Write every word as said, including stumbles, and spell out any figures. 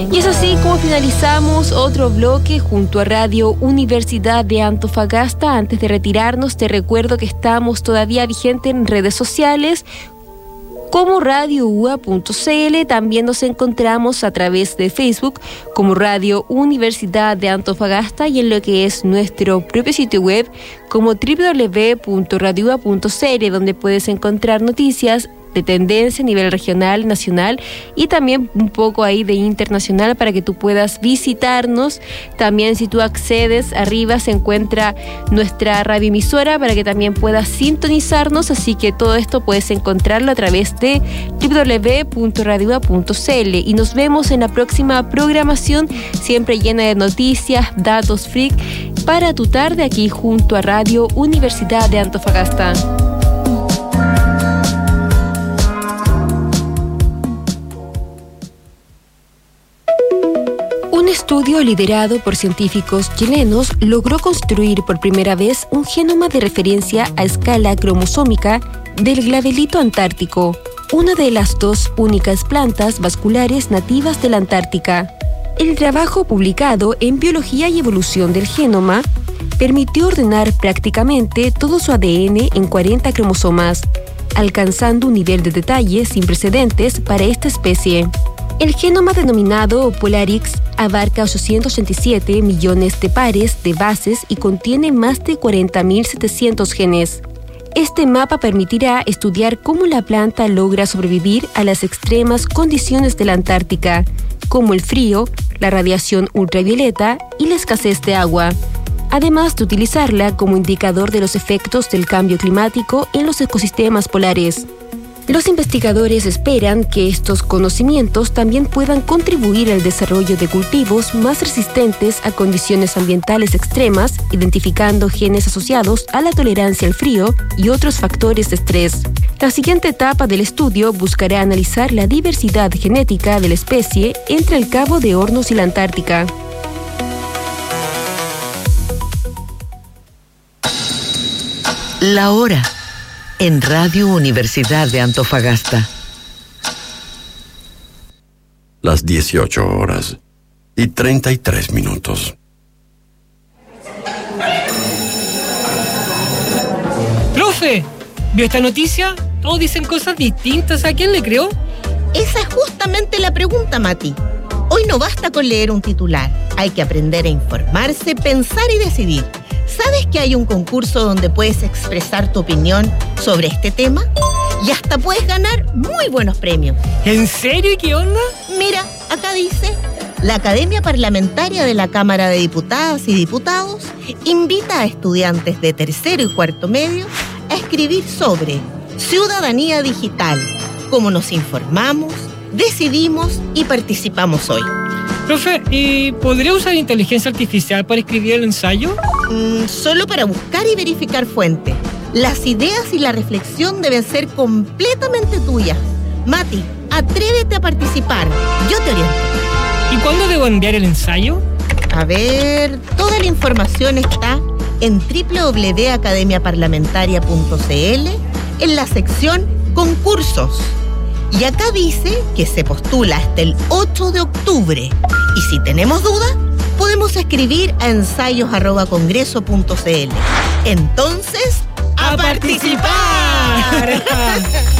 Y es así como finalizamos otro bloque junto a Radio Universidad de Antofagasta. Antes de retirarnos, te recuerdo que estamos todavía vigentes en redes sociales como radio u a punto c l. También nos encontramos a través de Facebook como Radio Universidad de Antofagasta y en lo que es nuestro propio sitio web como doble u doble u doble u punto radio u a punto c l, donde puedes encontrar noticias de tendencia a nivel regional, nacional y también un poco ahí de internacional para que tú puedas visitarnos. También si tú accedes, arriba se encuentra nuestra radioemisora para que también puedas sintonizarnos, así que todo esto puedes encontrarlo a través de doble u doble u doble u punto radio u a punto c l y nos vemos en la próxima programación, siempre llena de noticias, datos freak para tu tarde aquí junto a Radio Universidad de Antofagasta. Un estudio liderado por científicos chilenos logró construir por primera vez un genoma de referencia a escala cromosómica del glabelito antártico, una de las dos únicas plantas vasculares nativas de la Antártica. El trabajo publicado en Biología y Evolución del Genoma permitió ordenar prácticamente todo su A D N en cuarenta cromosomas, alcanzando un nivel de detalle sin precedentes para esta especie. El genoma denominado Polarix abarca ochocientos ochenta y siete millones de pares de bases y contiene más de cuarenta mil setecientos genes. Este mapa permitirá estudiar cómo la planta logra sobrevivir a las extremas condiciones de la Antártica, como el frío, la radiación ultravioleta y la escasez de agua, además de utilizarla como indicador de los efectos del cambio climático en los ecosistemas polares. Los investigadores esperan que estos conocimientos también puedan contribuir al desarrollo de cultivos más resistentes a condiciones ambientales extremas, identificando genes asociados a la tolerancia al frío y otros factores de estrés. La siguiente etapa del estudio buscará analizar la diversidad genética de la especie entre el Cabo de Hornos y la Antártica. La hora en Radio Universidad de Antofagasta. Las dieciocho horas y treinta y tres minutos. ¡Profe! ¿Vio esta noticia? Todos dicen cosas distintas. ¿A quién le creo? Esa es justamente la pregunta, Mati. Hoy no basta con leer un titular. Hay que aprender a informarse, pensar y decidir. ¿Sabes que hay un concurso donde puedes expresar tu opinión sobre este tema? Y hasta puedes ganar muy buenos premios. ¿En serio? ¿Y qué onda? Mira, acá dice: la Academia Parlamentaria de la Cámara de Diputadas y Diputados invita a estudiantes de tercero y cuarto medio a escribir sobre ciudadanía digital, cómo nos informamos, decidimos y participamos hoy. Profe, ¿y podría usar inteligencia artificial para escribir el ensayo? Mm, solo para buscar y verificar fuentes. Las ideas y la reflexión deben ser completamente tuyas. Mati, atrévete a participar. Yo te oriento. ¿Y cuándo debo enviar el ensayo? A ver, toda la información está en doble u doble u doble u punto academia parlamentaria punto c l en la sección Concursos. Y acá dice que se postula hasta el ocho de octubre. Y si tenemos dudas, podemos escribir a ensayos arroba congreso punto c l. Entonces, ¡a participar!